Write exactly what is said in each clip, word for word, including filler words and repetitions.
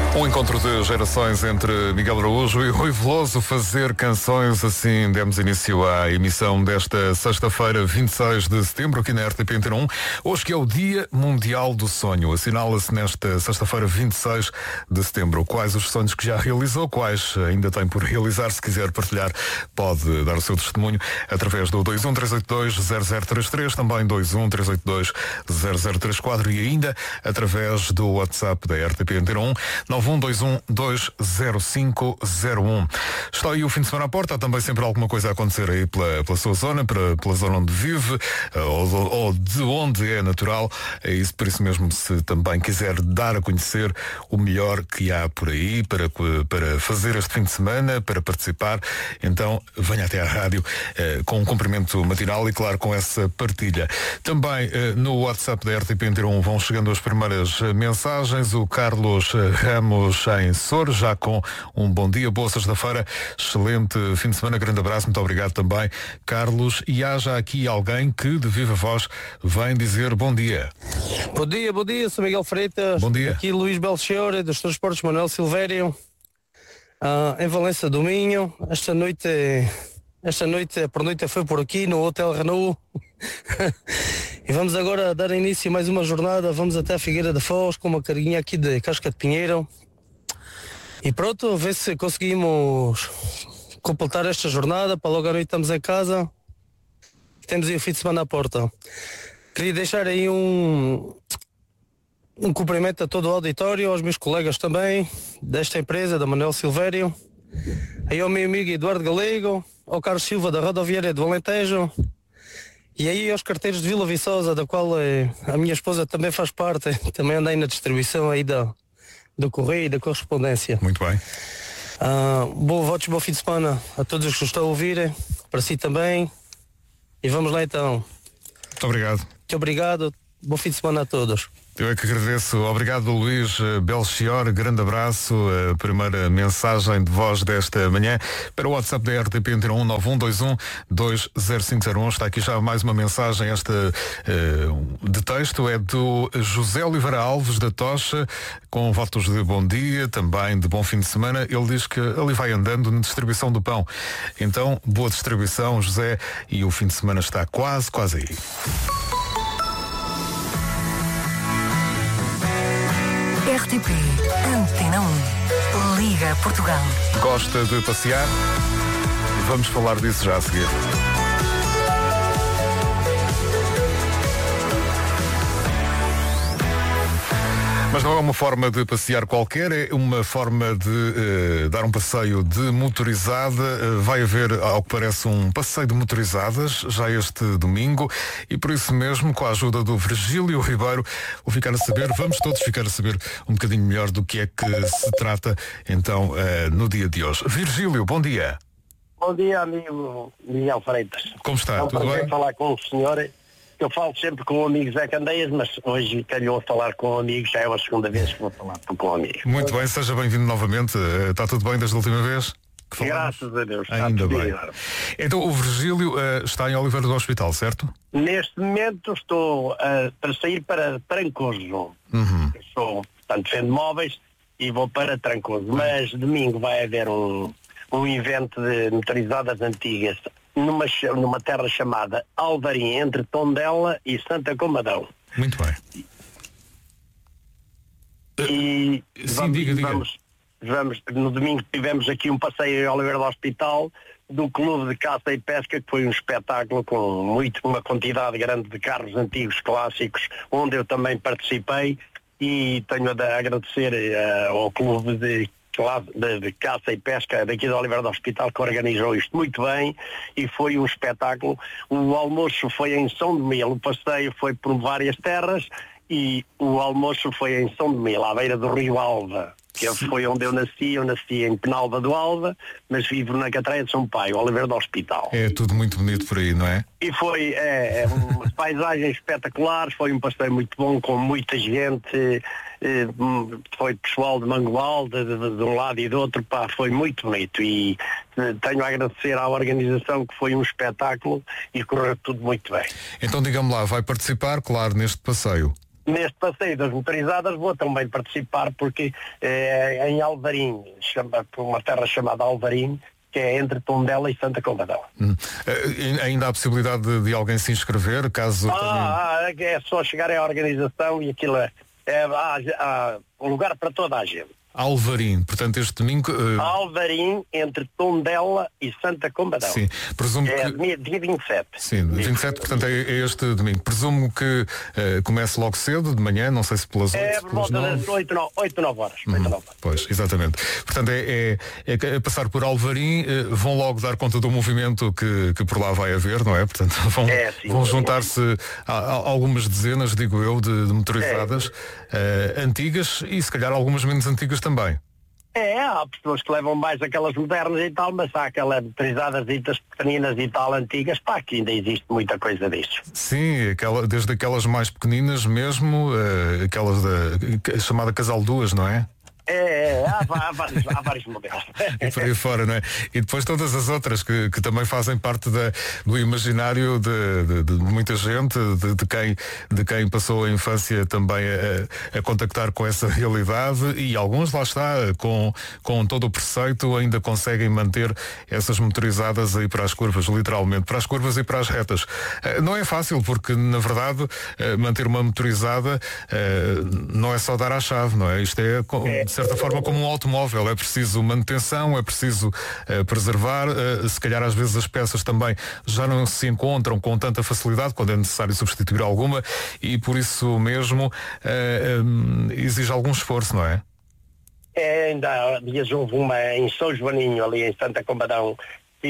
Um encontro de gerações entre Miguel Araújo e Rui Veloso, fazer canções. Assim demos início à emissão desta sexta-feira, vinte e seis de setembro, aqui na R T P Antena um. Hoje que é o Dia Mundial do Sonho. Assinala-se nesta sexta-feira, vinte e seis de setembro. Quais os sonhos que já realizou, quais ainda tem por realizar. Se quiser partilhar, pode dar o seu testemunho através do dois um três oito dois zero zero três três, também dois um três oito dois zero zero três quatro e ainda através do WhatsApp da R T P Antena um, nove um dois um dois zero cinco zero um. Está aí o fim de semana à porta, há também sempre alguma coisa a acontecer aí pela, pela sua zona, para, pela zona onde vive, ou, ou de onde é natural. É isso, por isso mesmo, se também quiser dar a conhecer o melhor que há por aí para, para fazer este fim de semana, para participar, então venha até à rádio eh, com um cumprimento matinal e, claro, com essa partilha. Também eh, no WhatsApp da R T P Antena um vão chegando as primeiras eh, mensagens. O Carlos eh, Ramos em Sor, já com um bom dia, boa sexta-feira, excelente fim de semana, grande abraço, muito obrigado também, Carlos. E há já aqui alguém que de viva voz vem dizer bom dia. Bom dia, bom dia, sou Miguel Freitas. Bom dia. Aqui Luís Belchior, dos Transportes Manuel Silvério, ah, em Valença do Minho. Esta noite, esta noite, a pernoite foi por aqui no Hotel Renault. E vamos agora dar início a mais uma jornada. Vamos até a Figueira da Foz com uma carguinha aqui de casca de pinheiro. E pronto, a ver se conseguimos completar esta jornada para logo à noite estamos em casa. Temos aí o fim de semana à porta. Queria deixar aí um um cumprimento a todo o auditório, aos meus colegas também desta empresa, da Manuel Silvério, aí ao meu amigo Eduardo Galego, ao Carlos Silva da Rodoviária do Alentejo, e aí aos carteiros de Vila Viçosa, da qual é, a minha esposa também faz parte. Também andei na distribuição aí da, do correio e da correspondência. Muito bem. Uh, bom votos, bom fim de semana a todos os que estão a ouvir, para si também. E vamos lá então. Muito obrigado. Muito obrigado, bom fim de semana a todos. Eu é que agradeço. Obrigado, Luís Belchior. Grande abraço. A primeira mensagem de voz desta manhã para o WhatsApp da R T P Antena um, nove um dois um dois zero cinco zero um. Está aqui já mais uma mensagem. Esta uh, de texto é do José Oliveira Alves da Tocha, com votos de bom dia, também de bom fim de semana. Ele diz que ali vai andando na distribuição do pão. Então, boa distribuição, José, e o fim de semana está quase, quase aí. R T P Antena um. Liga Portugal. Gosta de passear? Vamos falar disso já a seguir. Mas não é uma forma de passear qualquer, é uma forma de uh, dar um passeio de motorizada. Uh, vai haver, ao que parece, um passeio de motorizadas já este domingo, e por isso mesmo, com a ajuda do Virgílio Ribeiro, vou ficar a saber, vamos todos ficar a saber um bocadinho melhor do que é que se trata então uh, no dia de hoje. Virgílio, bom dia. Bom dia, amigo Miguel Freitas. Como está? É um Tudo prazer bem? falar com o senhor. Eu falo sempre com o amigo Zé Candeias, mas hoje calhou a falar com o amigo, já é a segunda vez que vou falar com o amigo. Muito bem, seja bem-vindo novamente. Uh, está tudo bem desde a última vez? Que Graças a Deus. Ainda bem. Agora. Então o Virgílio uh, está em Oliveira do Hospital, certo? Neste momento estou uh, para sair para Trancoso. Uhum. Eu sou, portanto, vendo móveis e vou para Trancoso. Mas domingo vai haver um, um evento de motorizadas antigas numa, numa terra chamada Alvarim, entre Tondela e Santa Comadão. Muito bem. E Sim, vamos, diga, diga. Vamos, vamos, no domingo tivemos aqui um passeio em Oliveira do Hospital do Clube de Caça e Pesca, que foi um espetáculo com muito, uma quantidade grande de carros antigos clássicos, onde eu também participei, e tenho a agradecer uh, ao Clube de De, de caça e pesca daqui da Oliveira do Hospital, que organizou isto muito bem, e foi um espetáculo. O almoço foi em São Domil, o passeio foi por várias terras, e o almoço foi em São Domil, à beira do Rio Alva, que foi onde eu nasci. Eu nasci em Penalva do Alva, mas vivo na Catreia de São Paio, Oliveira do Hospital. É tudo muito bonito por aí, não é? E foi é, é, umas paisagens espetaculares, foi um passeio muito bom, com muita gente, eh, foi pessoal de Mangualde, de, de, de um lado e do outro, pá, foi muito bonito, e eh, tenho a agradecer à organização, que foi um espetáculo e correu tudo muito bem. Então diga-me lá, vai participar, claro, neste passeio? neste passeio das motorizadas vou também participar porque é em Alvarim, chama, uma terra chamada Alvarim, que é entre Tondela e Santa Combadão. Hum. Uh, ainda há possibilidade de, de alguém se inscrever, caso... Ah, também... ah, é só chegar à organização e aquilo é, é há, há lugar para toda a gente. Alvarim, portanto este domingo... Uh... Alvarim, entre Tondela e Santa Combadão. Sim, presumo é que... dia, dia vinte e sete. Sim, vinte e sete, portanto é, é este domingo. Presumo que uh, comece logo cedo, de manhã, não sei se pelas oito, é por volta das oito, nove horas. Uhum, oito, nove horas. Pois, exatamente. Portanto, é, é, é passar por Alvarim, uh, vão logo dar conta do movimento que, que por lá vai haver, não é? Portanto, vão, é, sim, vão juntar-se a, a algumas dezenas, digo eu, de, de motorizadas é. uh, antigas e se calhar algumas menos antigas também. É, há pessoas que levam mais aquelas modernas e tal, mas há aquelas motorizadas ditas pequeninas e tal, antigas, pá, que ainda existe muita coisa disso. Sim, aquela, desde aquelas mais pequeninas mesmo, uh, aquelas da chamada Casal Duas, não é? É, é há, há, vários, há vários modelos. E por aí fora, não é? E depois todas as outras que, que também fazem parte da, do imaginário de, de, de muita gente, de, de, quem, de quem passou a infância também a, a contactar com essa realidade e alguns, lá está, com, com todo o preceito, ainda conseguem manter essas motorizadas aí para as curvas, literalmente, para as curvas e para as retas. Não é fácil porque, na verdade, manter uma motorizada não é só dar à chave, não é? Isto é... é. De certa forma como um automóvel, é preciso manutenção, é preciso uh, preservar, uh, se calhar às vezes as peças também já não se encontram com tanta facilidade quando é necessário substituir alguma e por isso mesmo uh, um, exige algum esforço, não é? É, ainda há dias houve uma em São Joaninho, ali em Santa Combadão,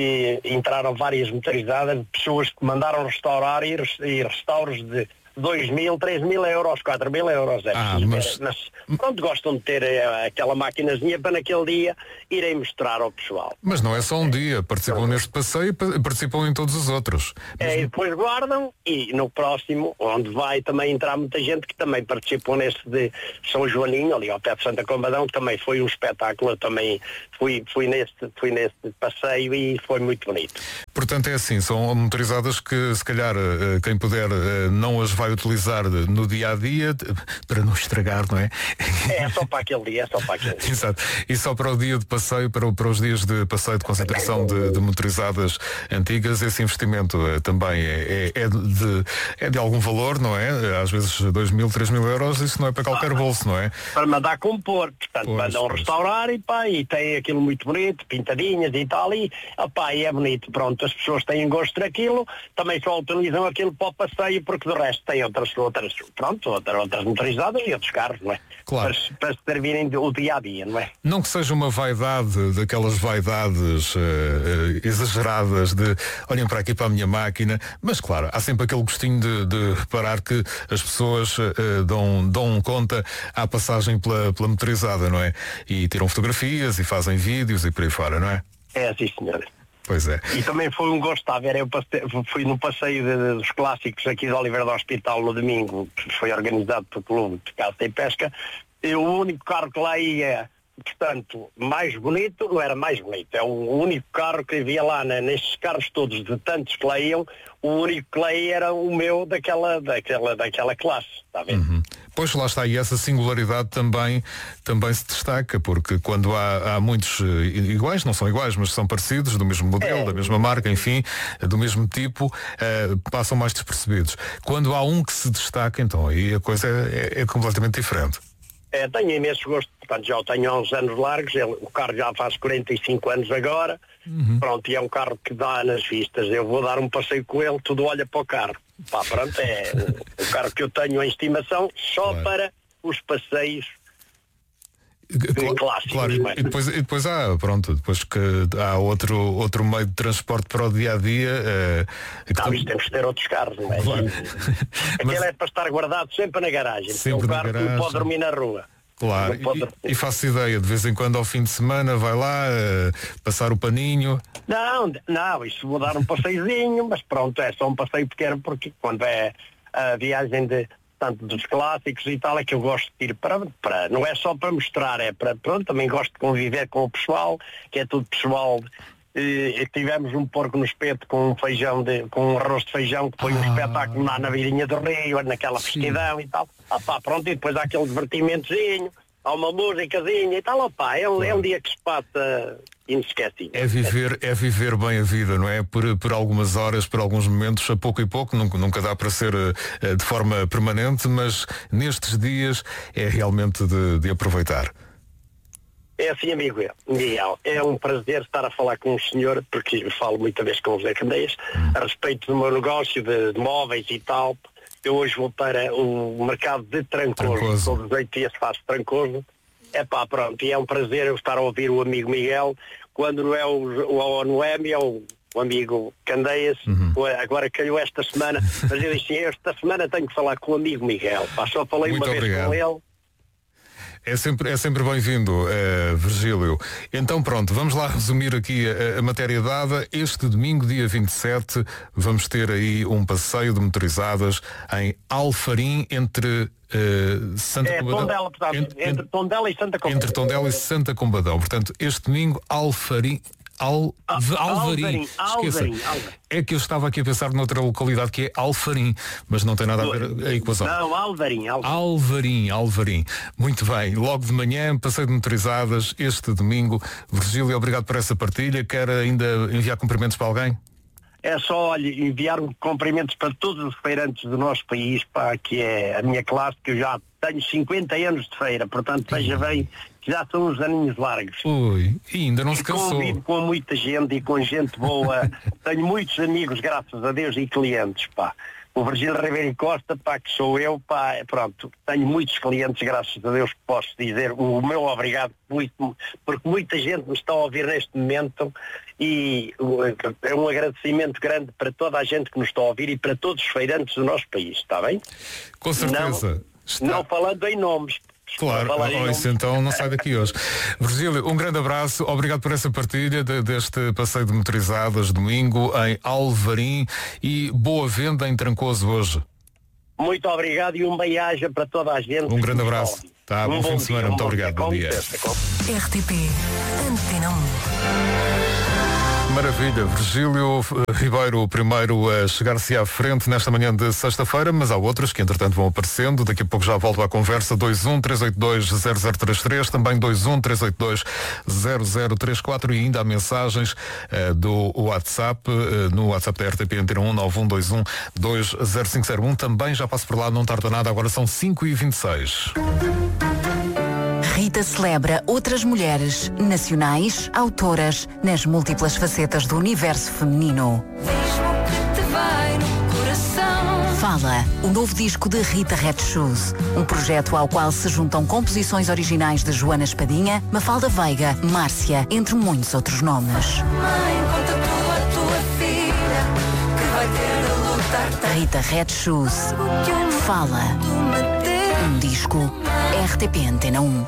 e entraram várias motorizadas de pessoas que mandaram restaurar e, e restauros de dois mil, três mil euros, quatro mil euros. É ah, mas... mas pronto, gostam de ter é, aquela maquinazinha para naquele dia irem mostrar ao pessoal. Mas não é só um dia, participam é. nesse passeio e participam em todos os outros. É, mas... e depois guardam e no próximo, onde vai também entrar muita gente que também participou nesse de São Joaninho, ali ao pé de Santa Combadão, que também foi um espetáculo, eu também fui, fui, nesse, fui nesse passeio e foi muito bonito. Portanto é assim, são motorizadas que se calhar quem puder não as vai utilizar no dia a dia para não estragar, não é? É só para aquele dia, é só para aquele dia. Exato. E só para o dia de passeio, para, para os dias de passeio de concentração de, de motorizadas antigas, esse investimento uh, também é, é, é, de, é de algum valor, não é? Às vezes dois mil, três mil euros, isso não é para qualquer bolso, não é? Para mandar compor, portanto, pois, mandam pois. restaurar e pá, e tem aquilo muito bonito, pintadinhas e tal, e, opá, e é bonito, pronto, as pessoas têm gosto daquilo, também só utilizam aquilo para o passeio, porque de resto tem outras, outras, pronto, outras, outras motorizadas e outros carros, não é? Claro. Para, para servirem o dia a dia, não é? Não que seja uma vaidade, daquelas vaidades uh, uh, exageradas de olhem para aqui para a minha máquina, mas claro, há sempre aquele gostinho de, de reparar que as pessoas uh, dão, dão conta à passagem pela, pela motorizada, não é? E tiram fotografias e fazem vídeos e por aí fora, não é? É, sim, senhor. Pois é. E também foi um gosto, a ver, eu passei, fui no passeio de, de, dos clássicos aqui de Oliveira do Hospital no domingo, que foi organizado pelo Clube de Caça e Pesca, e o único carro que lá ia, portanto, mais bonito, não era mais bonito, é o único carro que havia lá, né, nestes carros todos, de tantos que lá iam, o único que lá ia era o meu daquela, daquela, daquela classe, está a ver? Uhum. Pois lá está, e essa singularidade também, também se destaca, porque quando há, há muitos iguais, não são iguais, mas são parecidos, do mesmo modelo, é. da mesma marca, enfim, do mesmo tipo, uh, passam mais despercebidos. Quando há um que se destaca, então aí a coisa é, é completamente diferente. É, tenho imenso gosto, portanto já o tenho há uns anos largos, ele, o carro já faz quarenta e cinco anos agora, uhum. Pronto, e é um carro que dá nas vistas, eu vou dar um passeio com ele, tudo olha para o carro. Pá, pronto, é o, o carro que eu tenho em estimação só claro. Para os passeios claro, clássicos. Claro, e, e, depois, e depois há, pronto, depois que há outro, outro meio de transporte para o dia a dia. Uh, não, isto temos que ter outros carros, não é? Claro. Aquele Mas... é para estar guardado sempre na garagem, sempre é um carro garagem. Que não pode dormir na rua. Claro, e, e faço ideia, de vez em quando ao fim de semana vai lá uh, passar o paninho. Não, não, isso vou dar um passeiozinho, mas pronto, é só um passeio pequeno, porque quando é a viagem de tanto dos clássicos e tal, é que eu gosto de ir para, para, não é só para mostrar, é para, pronto, também gosto de conviver com o pessoal, que é tudo pessoal e tivemos um porco no espeto com um feijão, de, com um arroz de feijão, que foi ah. um espetáculo lá na beirinha do rio, naquela festidão e tal. Ah, pá, pronto, e depois há aquele divertimentozinho, há uma musicazinha e tal, ah, pá, é, um, é um dia que se passa inesquecível. É viver, é viver bem a vida, não é? Por, por algumas horas, por alguns momentos, a pouco e pouco, nunca, nunca dá para ser uh, de forma permanente, mas nestes dias é realmente de, de aproveitar. É assim, amigo Miguel, é um prazer estar a falar com o senhor, porque eu falo muita vez com o José Candeias, hum. a respeito do meu negócio de, de móveis e tal. Eu hoje vou para o mercado de Trancoso, todos os oito dias faço Trancoso. É pá, pronto, e é um prazer eu estar a ouvir o amigo Miguel, quando não é o, o, o Noemi, é o, o amigo Candeias, uhum. agora caiu esta semana, mas eu disse, esta semana tenho que falar com o amigo Miguel, pá, só falei Muito uma obrigado. vez com ele. É sempre, é sempre bem-vindo, uh, Virgílio. Então pronto, vamos lá resumir aqui a, a matéria dada. Este domingo, dia vinte e sete, vamos ter aí um passeio de motorizadas em Alfarim, entre uh, Santa é, Combadão. Tondela, portanto, entre, entre Tondela e Santa Combadão. Entre Tondela e Santa Combadão. Portanto, este domingo, Alfarim... Al, Al, Alvarim, Alvarim, Alvarim, Alvarim. É que eu estava aqui a pensar noutra localidade que é Alfarim, mas não tem nada a ver a equação. Não, Alvarim, Alvarim. Alvarim, Alvarim. Muito bem, logo de manhã, passeio de motorizadas, este domingo. Virgílio, obrigado por essa partilha. Quer ainda enviar cumprimentos para alguém? É só, olha, enviar cumprimentos para todos os feirantes do nosso país, pá, que é a minha classe, que eu já tenho cinquenta anos de feira, portanto veja bem que já são uns aninhos largos. Ui, e ainda não se cansou. Convivo com muita gente e com gente boa, tenho muitos amigos, graças a Deus, e clientes, pá. O Virgílio Ribeiro Costa, pá, que sou eu, pá, pronto, tenho muitos clientes, graças a Deus, que posso dizer o meu obrigado, muito, porque muita gente me está a ouvir neste momento e é um agradecimento grande para toda a gente que nos está a ouvir e para todos os feirantes do nosso país, está bem? Com certeza. Não, está... não falando em nomes. Claro, oh, isso então não sai daqui hoje. Virgílio, um grande abraço, obrigado por essa partilha de, deste passeio de motorizadas domingo em Alvarim e boa venda em Trancoso hoje. Muito obrigado e um bem-aja para toda a gente. Um grande abraço. Tá, um bom fim de semana, muito obrigado. Bom dia. R T P Antena um. Maravilha, Virgílio Ribeiro, o primeiro a chegar-se à frente nesta manhã de sexta-feira, mas há outros que entretanto vão aparecendo. Daqui a pouco já volto à conversa. Dois um três oito dois zero zero três três, também dois um três oito dois zero zero três quatro e ainda há mensagens uh, do WhatsApp, uh, no WhatsApp da R T P Antena um nove um dois um dois zero cinco zero um. Também já passo por lá, não tarda nada, agora são cinco e vinte e seis. Rita celebra outras mulheres, nacionais, autoras, nas múltiplas facetas do universo feminino. Fala, o novo disco de Rita Red Shoes, um projeto ao qual se juntam composições originais de Joana Espadinha, Mafalda Veiga, Márcia, entre muitos outros nomes. Rita Red Shoes. Fala. Um disco R T P Antena um.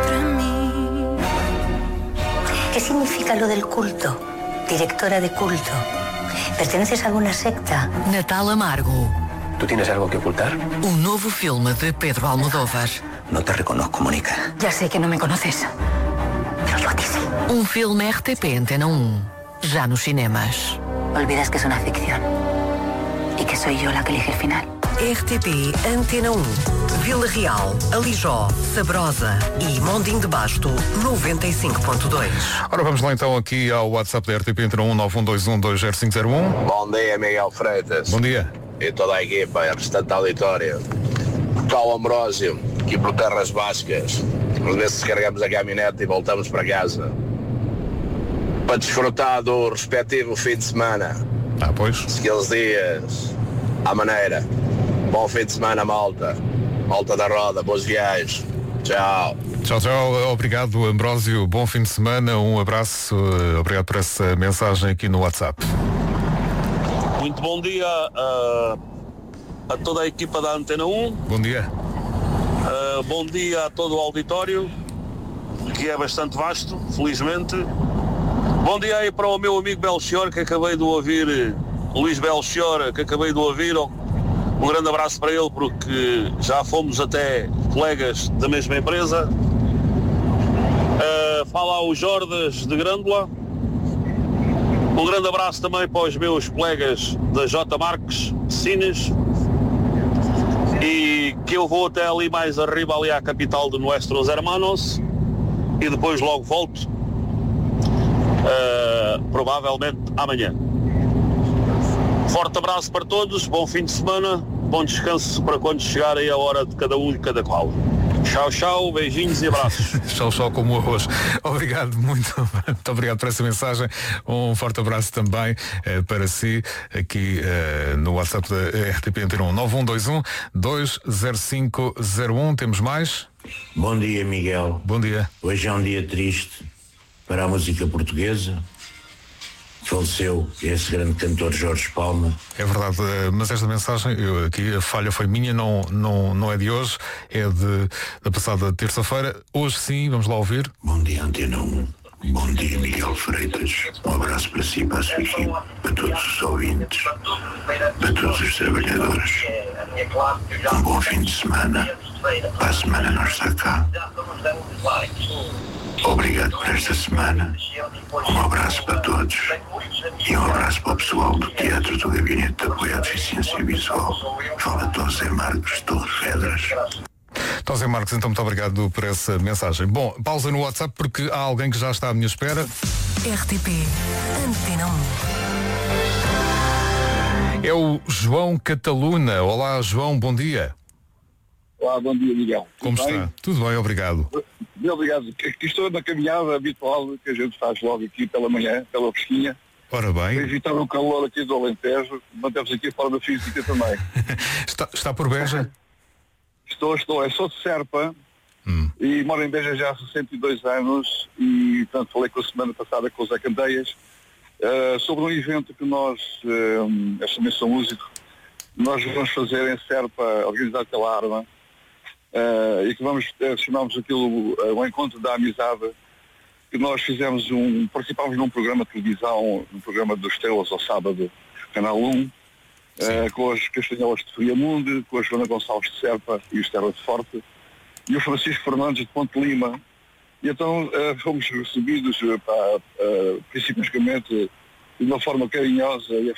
¿Qué significa lo del culto? Directora de culto. ¿Perteneces a alguna secta? Natal Amargo. ¿Tú tienes algo que ocultar? Um novo filme de Pedro Almodóvar. No te reconozco, Mónica. Ya sé que no me conoces, pero yo a ti sí. Um filme R T P Antena um. Já nos cinemas. Olvidas que es una ficción y que soy yo la que elige el final. R T P Antena um. Vila Real, Alijó, Sabrosa e Mondim de Basto, noventa e cinco ponto dois. Ora, vamos lá então aqui ao WhatsApp da R T P Antena um nove um dois um dois zero cinco zero um. Bom dia, Miguel Freitas. Bom dia. E toda a equipa, a restante auditório. Paulo Ambrósio, aqui por Terras Bascas. Vamos ver se descarregamos a caminhonete e voltamos para casa. Para desfrutar do respectivo fim de semana. Ah, pois. Aqueles dias à maneira. Bom fim de semana, malta. Malta da roda, boas viagens. Tchau. Tchau, tchau. Obrigado, Ambrósio. Bom fim de semana. Um abraço. Obrigado por essa mensagem aqui no WhatsApp. Muito bom dia a, a toda a equipa da Antena um. Bom dia. Uh, bom dia a todo o auditório, que é bastante vasto, felizmente. Bom dia aí para o meu amigo Belchior, que acabei de ouvir, Luís Belchior, que acabei de ouvir. Um grande abraço para ele, porque já fomos até colegas da mesma empresa. Uh, fala o Jordas de Grândola. Um grande abraço também para os meus colegas da J Marques, Cines, e que eu vou até ali mais arriba, ali à capital de Nuestros Hermanos, e depois logo volto, uh, provavelmente amanhã. Forte abraço para todos, bom fim de semana, bom descanso para quando chegar aí a hora de cada um e cada qual. Tchau, tchau, beijinhos e abraços. Tchau, tchau como arroz. Obrigado, muito, muito obrigado por essa mensagem. Um forte abraço também eh, para si, aqui eh, no WhatsApp da R T P Antena um, nove um dois um, dois zero cinco zero um. Temos mais? Bom dia, Miguel. Bom dia. Hoje é um dia triste para a música portuguesa. Faleceu esse grande cantor Jorge Palma. É verdade, mas esta mensagem, eu, aqui a falha foi minha, não, não, não é de hoje, é de, da passada terça-feira. Hoje sim, vamos lá ouvir. Bom dia, Antena um. Bom dia, Miguel Freitas. Um abraço para si, para a sua equipe, para todos os ouvintes, para todos os trabalhadores. Um bom fim de semana. Para a semana não está cá. Obrigado por esta semana. Um abraço para todos. E um abraço para o pessoal do Teatro do Gabinete de Apoio à Deficiência Visual. Fala José Marcos, Torres Vedras. José Marcos, então muito obrigado por essa mensagem. Bom, pausa no WhatsApp porque há alguém que já está à minha espera. R T P Antena um. É o João Cataluna. Olá, João, bom dia. Olá, bom dia, Miguel. Como Tudo está? bem? Tudo bem, obrigado. Bem, obrigado. Aqui estou na caminhada habitual que a gente faz logo aqui pela manhã, pela fresquinha. Ora bem. Para evitar o calor aqui do Alentejo, mantemos aqui a forma física também. está, está por Beja? Estou, estou. É sou de Serpa hum. e moro em Beja já há sessenta e dois anos e, portanto, falei com a semana passada com o Zé Candeias uh, sobre um evento que nós, uh, eu também sou músico, nós vamos fazer em Serpa, organizado pela Arma, uh, e que vamos, uh, chamamos aquilo uh, o Encontro da Amizade, que nós fizemos um, participámos num programa de televisão, num programa dos Estrelas ao sábado, Canal um, uh, com as Castanhelas de Friamundo, com a Joana Gonçalves de Serpa e o Estela de Forte, e o Francisco Fernandes de Ponte Lima. E então uh, fomos recebidos, uh, para, uh, principalmente, de uma forma carinhosa e